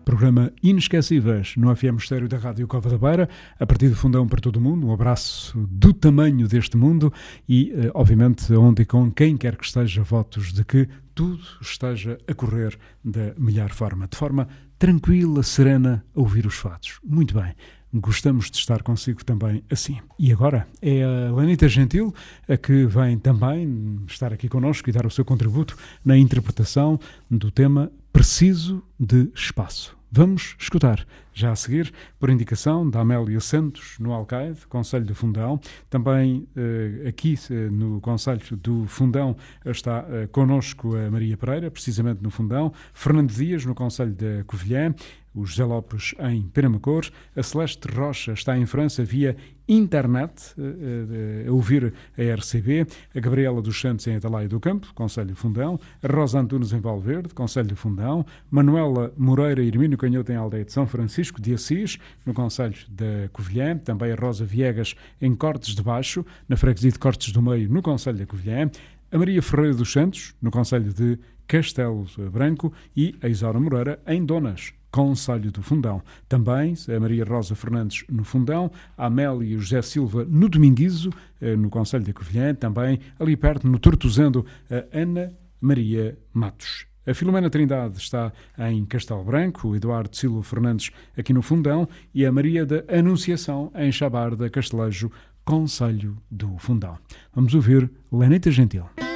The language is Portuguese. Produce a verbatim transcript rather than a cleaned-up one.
programa Inesquecíveis no F M Estéreo da Rádio Cova da Beira, a partir do Fundão para todo o mundo, um abraço do tamanho deste mundo e, obviamente, onde e com quem quer que esteja, votos de que tudo esteja a correr da melhor forma, de forma tranquila, serena, a ouvir os fados. Muito bem. Gostamos de estar consigo também assim. E agora é a Lenita Gentil a que vem também estar aqui connosco e dar o seu contributo na interpretação do tema Preciso de Espaço. Vamos escutar, já a seguir, por indicação da Amélia Santos, no Alcaide, Concelho do Fundão. Também eh, aqui eh, no Concelho do Fundão está eh, connosco a Maria Pereira, precisamente no Fundão. Fernando Dias, no Concelho da Covilhã. O José Lopes em Penamacor. A Celeste Rocha está em França via internet, a, a, a ouvir a R C B. A Gabriela dos Santos em Atalaia do Campo, Concelho do Fundão. A Rosa Antunes em Valverde, Concelho do Fundão. Manuela Moreira e Hermínio Canhoto em Aldeia de São Francisco de Assis, no Concelho da Covilhã. Também a Rosa Viegas em Cortes de Baixo, na freguesia de Cortes do Meio, no Concelho da Covilhã. A Maria Ferreira dos Santos, no Concelho de Castelo Branco. E a Isaura Moreira em Donas, Concelho do Fundão. Também a Maria Rosa Fernandes no Fundão, a Amélia e o José Silva no Dominguizo, no Concelho da Covilhã. Também ali perto, no Tortozendo, a Ana Maria Matos. A Filomena Trindade está em Castelo Branco, o Eduardo Silva Fernandes aqui no Fundão e a Maria da Anunciação em Chabarda, Castelejo, Concelho do Fundão. Vamos ouvir Lenita Gentil.